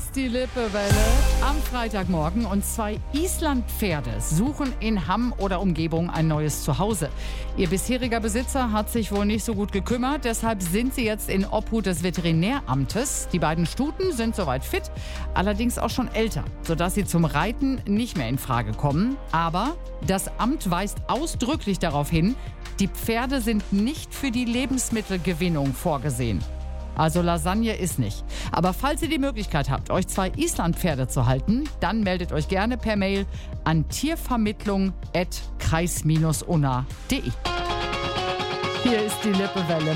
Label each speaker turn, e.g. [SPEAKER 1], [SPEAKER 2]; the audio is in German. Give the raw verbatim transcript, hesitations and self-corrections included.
[SPEAKER 1] ist die Lippewelle am Freitagmorgen und zwei Islandpferde suchen in Hamm oder Umgebung ein neues Zuhause. Ihr bisheriger Besitzer hat sich wohl nicht so gut gekümmert, deshalb sind sie jetzt in Obhut des Veterinäramtes. Die beiden Stuten sind soweit fit, allerdings auch schon älter, sodass sie zum Reiten nicht mehr in Frage kommen. Aber das Amt weist ausdrücklich darauf hin, die Pferde sind nicht für die Lebensmittelgewinnung vorgesehen. Also Lasagne ist nicht. Aber falls ihr die Möglichkeit habt, euch zwei Islandpferde zu halten, dann meldet euch gerne per Mail an tiervermittlung at kreis unna punkt de. Hier ist die Lippewelle.